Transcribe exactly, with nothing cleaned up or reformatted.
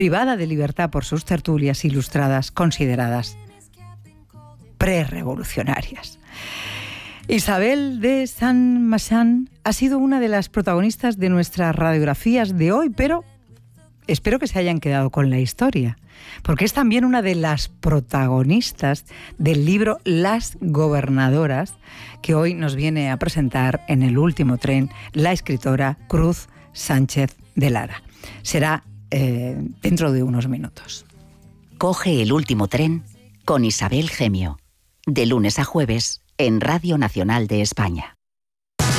privada de libertad por sus tertulias ilustradas consideradas prerevolucionarias. Isabel de Saint-Marsan ha sido una de las protagonistas de nuestras radiografías de hoy, pero espero que se hayan quedado con la historia, porque es también una de las protagonistas del libro Las Gobernadoras, que hoy nos viene a presentar en El último tren la escritora Cruz Sánchez de Lara. Será eh, dentro de unos minutos. Coge el último tren con Isabel Gemio, de lunes a jueves en Radio Nacional de España.